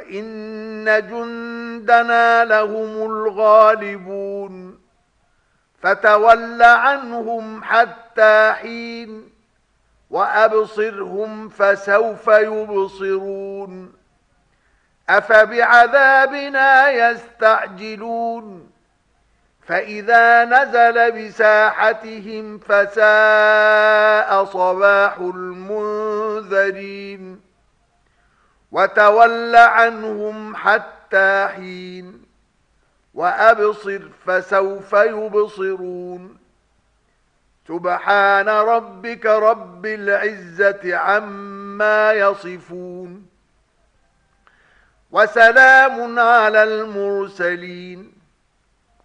وإن جندنا لهم الغالبون فتول عنهم حتى حين وأبصرهم فسوف يبصرون أفبعذابنا يستعجلون فإذا نزل بساحتهم فساء صباح المنذرين وتول عنهم حتى حين وأبصر فسوف يبصرون سبحان ربك رب العزة عما يصفون وسلام على المرسلين